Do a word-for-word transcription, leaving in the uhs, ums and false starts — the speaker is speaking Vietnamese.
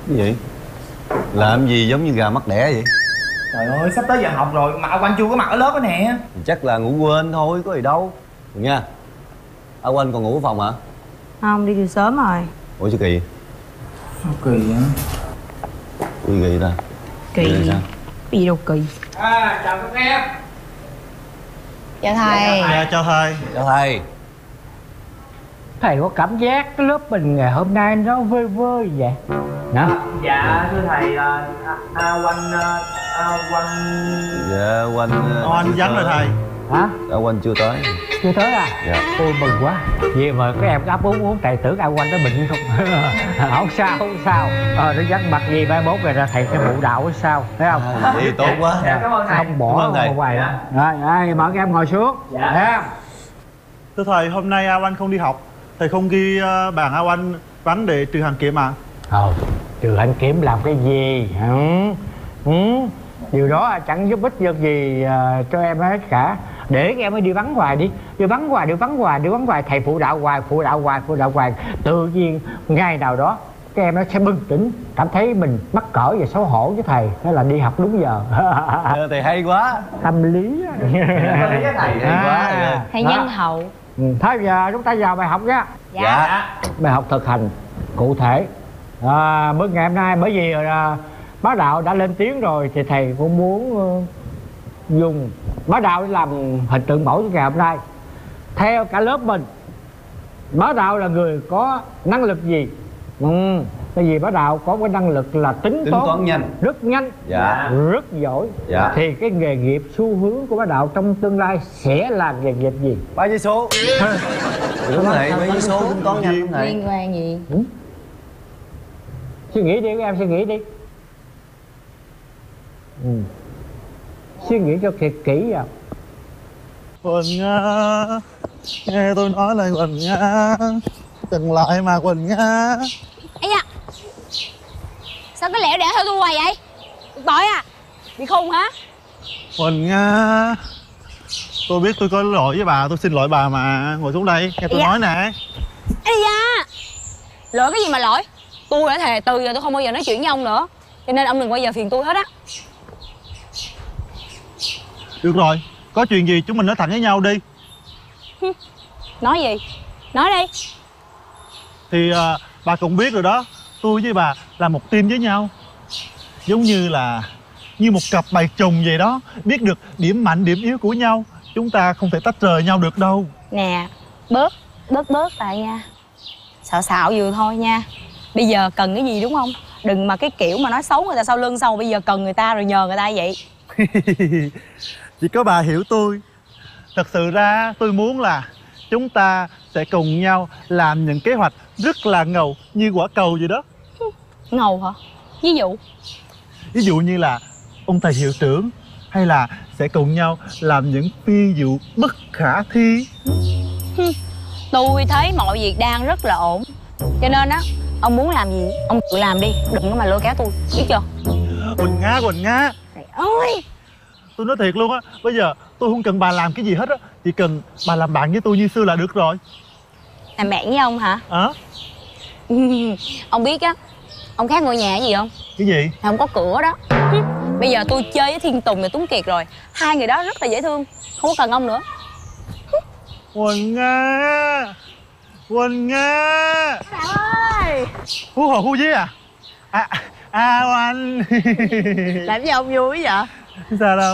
Cái gì? Làm gì giống như gà mắc đẻ vậy? Trời ơi, sắp tới giờ học rồi mà anh chưa có mặt ở lớp đó nè. Chắc là ngủ quên thôi, có gì đâu. Được nha. Ở quên còn ngủ ở phòng hả? Không, đi từ sớm rồi. Ủa sao kỳ? Sao kỳ vậy? Kỳ kỳ ta? Kỳ Vậy là sao? cái gì đâu kỳ. À, chào các em. Dạ thầy. Dạ chào thầy. Chào thầy. Thầy có cảm giác cái lớp mình ngày hôm nay nó vơi vơi vậy hả? Dạ thưa thầy, à, à, Quanh à, à, Quanh Dạ Quanh. Ồ, anh vắng rồi thầy. Hả? Dạ Quanh chưa tới. Chưa tới à? Dạ. Ôi mừng quá. Vậy mà các em ấp uống uống thầy tưởng ai quanh nó bệnh không? Không sao, không sao. Ờ nó vắng mặt gì mai mốt rồi ra thầy sẽ phụ đạo hay sao? Thấy không? À, vậy thì tốt quá. Dạ, cảm ơn thầy. Không bỏ Cảm ơn thầy. một bài Dạ. rồi, ai mời các em ngồi xuống. Dạ. Thấy không? Thưa thầy, hôm nay A Oanh không đi học. Thầy không ghi uh, bàn A Oanh vắng để trừ hàng kiểm à? Ờ, trừ anh kiểm làm cái gì? Ừ. Ừ. Điều đó chẳng giúp ích được gì uh, cho em hết cả. Để các em mới đi vắng hoài đi. Đi vắng hoài, đi vắng hoài, đi vắng hoài. Thầy phụ đạo hoài, phụ đạo hoài, phụ đạo hoài. Tự nhiên ngày nào đó các em nó sẽ bừng tỉnh, cảm thấy mình mắc cỡ và xấu hổ với thầy. Thế là đi học đúng giờ. Dạ, thầy hay quá. Tâm lý. Tâm lý á thầy. Hay quá. Dạ. Thầy nhân hậu. Ừ, thôi giờ chúng ta vào bài học nhé. Dạ. Dạ. Bài học thực hành cụ thể. À, bữa ngày hôm nay bởi vì à, bá đạo đã lên tiếng rồi thì thầy cũng muốn uh, dùng bá đạo để làm hình tượng mẫu cho ngày hôm nay. Theo cả lớp mình, bá đạo là người có năng lực gì? Ừ, tại vì bá đạo có cái năng lực là tính, Tính toán, toán nhanh. rất nhanh, Dạ. rất giỏi. Dạ. Thì cái nghề nghiệp xu hướng của bá đạo trong tương lai sẽ là nghề nghiệp gì? Ba giây số. Đúng thầy, ba giây số tính toán nhanh đúng thầy. Liên quan gì? Ừ? Suy nghĩ đi các em, suy nghĩ đi. Ừ. Suy nghĩ cho thiệt kỹ vào. Quỳnh nha, nghe tôi nói lại Quỳnh nha. Đừng lại mà Quỳnh nha. Ây da, sao cái lẹo đẻ theo tôi hoài vậy? Bội à, bị khùng hả? Quỳnh nha. Tôi biết tôi có lỗi với bà, tôi xin lỗi bà mà. Ngồi xuống đây, nghe tôi Dạ. nói nè. Ây da, lỗi cái gì mà lỗi? Tôi đã thề từ giờ tôi không bao giờ nói chuyện với ông nữa, cho nên ông đừng bao giờ phiền tôi hết á. Được rồi, có chuyện gì chúng mình nói thẳng với nhau đi. Nói gì? Nói đi. Thì à, bà cũng biết rồi đó, tôi với bà là một team với nhau. Giống như là như một cặp bầy trùng vậy đó. Biết được điểm mạnh, điểm yếu của nhau. Chúng ta không thể tách rời nhau được đâu. Nè, bớt, bớt bớt lại nha. Xạo xạo vừa thôi nha. Bây giờ cần cái gì đúng không? Đừng mà cái kiểu mà nói xấu người ta sau lưng sau. Bây giờ cần người ta rồi nhờ người ta vậy. Chỉ có bà hiểu tôi. Thật sự ra tôi muốn là chúng ta sẽ cùng nhau làm những kế hoạch rất là ngầu như quả cầu vậy đó. Ngầu hả? Ví dụ? Ví dụ như là ông thầy hiệu trưởng, hay là sẽ cùng nhau làm những phi vụ bất khả thi. Tôi thấy mọi việc đang rất là ổn, cho nên á, ông muốn làm gì ông tự làm đi, đừng có mà lôi kéo tôi, biết chưa? Quỳnh Nga, Quỳnh Nga, Trời ơi, tôi nói thiệt luôn á, bây giờ tôi không cần bà làm cái gì hết á, chỉ cần bà làm bạn với tôi như xưa là được rồi. làm bạn với ông hả? À, Ông biết á, ông khác ngôi nhà cái gì không? cái gì? Không có cửa đó. Bây giờ tôi chơi với Thiên Tùng và Tuấn Kiệt rồi, hai người đó rất là dễ thương, không có cần ông nữa. Quỳnh Nga, Quỳnh Nga. Trời ơi, Hú hồ hú vía à? À, à Oanh. làm gì ông vui vậy? Sao đâu?